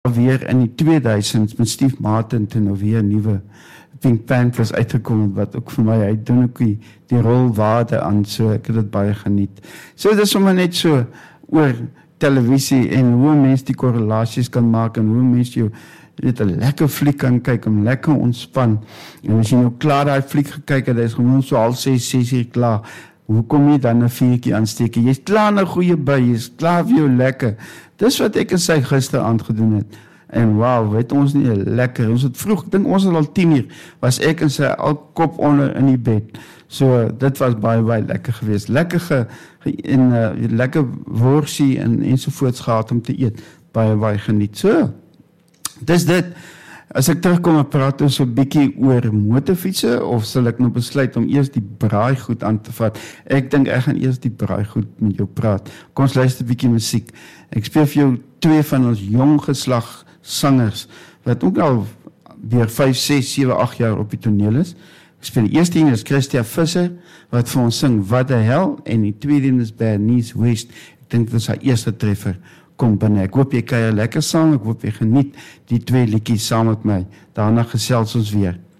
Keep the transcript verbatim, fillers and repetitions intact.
weer in die tweeduisends met Steve Martin toe nou weer 'n nuwe Pink Panthers uitgekom, wat ook vir my, hy doen ook die, die rolwaarde aan, so ek het dit baie geniet. So dit is sommer net so oor televisie en hoe mense die korrelasies kan maak en hoe mense jou net 'n lekker fliek kan kyk, om lekker ontspan. En as jy nou klaar daai fliek gekyk het, is gewoon so al ses, ses uur klaar. Hoe kom jy dan 'n vuurtjie aansteek? Jy's klaar 'n goeie by, jy's klaar vir jou lekker. Dis wat ek en sy gisteraand gedoen het. En wauw, weet ons nie, lekker. Ons het vroeg, ek dink ons het al tien uur, was ek en sy al kop onder in die bed. So, dit was baie, baie lekker geweest. Lekker ge, ge, en uh, lekker worsie en ensovoorts gehad om te eet. Baie, baie geniet. So, dis dit. As ek terugkom en praat ons so 'n bietjie oor motorfietsse, of sal ek nou besluit om eers die braaigoed aan te vat? Ek dink ek gaan eers die braaigoed met jou praat. Kom ons luister 'n bietjie musiek. Ek speel vir jou twee van ons jong geslag sangers, wat ook al deur vyf, ses, sewe, agt jaar op die toneel is. Ek speel die eerste een is Christia Visser, wat vir ons sing Wat the Hell, en die tweede een is Bernice West. Ek dink dit is haar eerste treffer. Kom binne, ek hoop jy kuier lekker saam, ek hoop jy geniet die twee liedjies saam met my. Daarna gesels ons weer.